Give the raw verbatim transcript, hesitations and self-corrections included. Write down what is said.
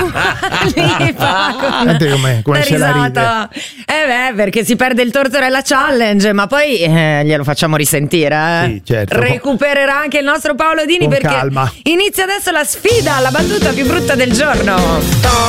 Lì, Paco. Senti come, come se la ride. Eh beh, perché si perde il Tortorella Challenge, ma poi eh, glielo facciamo risentire. Eh. Sì, certo. Recupererà anche il nostro Paolo Dini, Con perché calma. inizia adesso la sfida, la battuta più brutta del giorno.